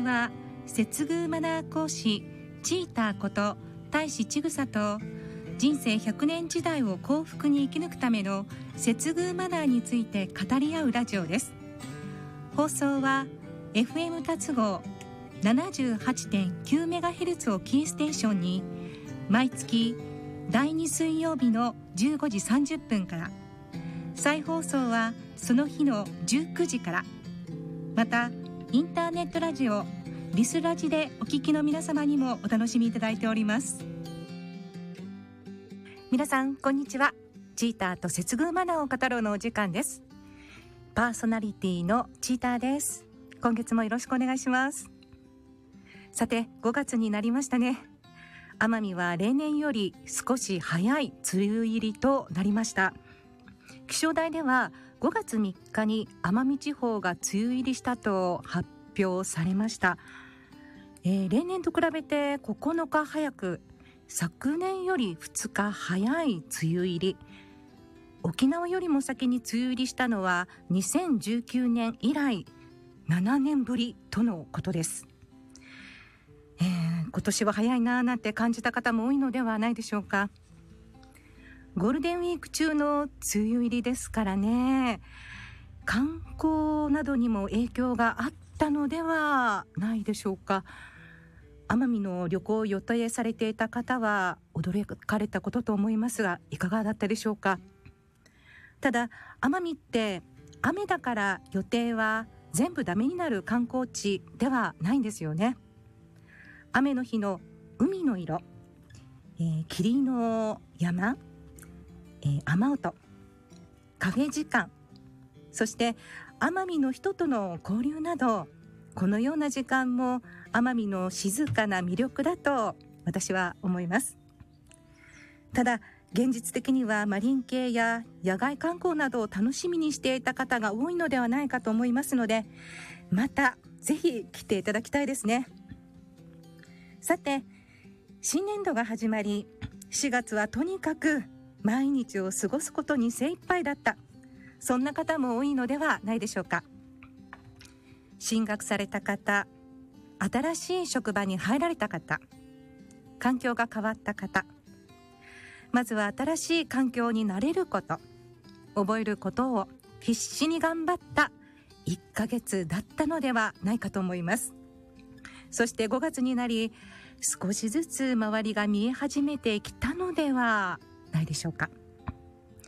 は接遇マナー講師チーターこと大志千草と、人生100年時代を幸福に生き抜くための接遇マナーについて語り合うラジオです。放送は FM 達合 78.9MHz をキーステーションに毎月第2水曜日の15時30分から、再放送はその日の19時から、またインターネットラジオリスラジでお聞きの皆様にもお楽しみいただいております。皆さんこんにちは。チーターと接遇マナーを語ろうのお時間です。パーソナリティのチーターです。今月もよろしくお願いします。さて、5月になりましたね。奄美は例年より少し早い梅雨入りとなりました。気象台では5月3日に奄美地方が梅雨入りしたと発表されました。例年と比べて9日早く、昨年より2日早い梅雨入り。沖縄よりも先に梅雨入りしたのは2019年以来7年ぶりとのことです。今年は早いななんて感じた方も多いのではないでしょうか。ゴールデンウィーク中の梅雨入りですからね、観光などにも影響があったのではないでしょうか。奄美の旅行を予定されていた方は驚かれたことと思いますが、いかがだったでしょうか。ただ奄美って雨だから予定は全部ダメになる観光地ではないんですよね。雨の日の海の色、霧の山、雨音、カフェ時間、そして奄美の人との交流など、このような時間も奄美の静かな魅力だと私は思います。ただ現実的にはマリン系や野外観光などを楽しみにしていた方が多いのではないかと思いますので、またぜひ来ていただきたいですね。さて、新年度が始まり、4月はとにかく毎日を過ごすことに精一杯だった、そんな方も多いのではないでしょうか。進学された方、新しい職場に入られた方、環境が変わった方、まずは新しい環境に慣れること、覚えることを必死に頑張った1ヶ月だったのではないかと思います。そして5月になり、少しずつ周りが見え始めてきたのではないでしょうか。